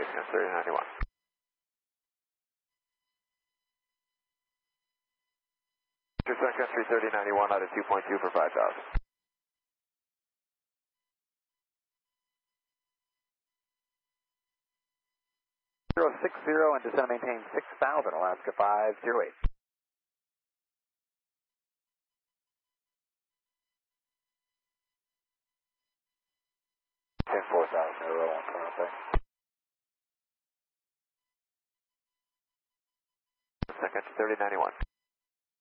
That's 3091. Sun Country 3091 out of 2.2 for 5,000. 060 and descend and maintain 6,000, Alaska 508. And 4,000, Aero 1 current thing. Sun Country 3091.